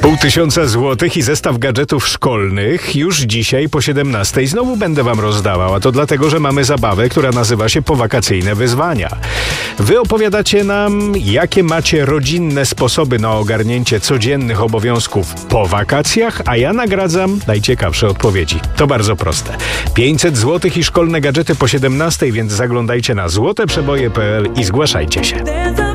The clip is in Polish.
500 złotych i zestaw gadżetów szkolnych już dzisiaj po 17 znowu będę wam rozdawał, a to dlatego, że mamy zabawę, która nazywa się Powakacyjne Wyzwania. Wy opowiadacie nam, jakie macie rodzinne sposoby na ogarnięcie codziennych obowiązków po wakacjach, a ja nagradzam najciekawsze odpowiedzi. To bardzo proste. 500 złotych i szkolne gadżety po 17, więc zaglądajcie na złoteprzeboje.pl i zgłaszajcie się.